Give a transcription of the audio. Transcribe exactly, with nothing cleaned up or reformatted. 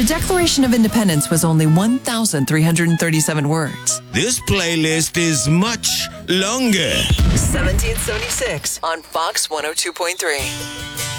Declaration of Independence was only one thousand three hundred thirty-seven words. This playlist is much longer. seventeen seventy-six on Fox one oh two point three.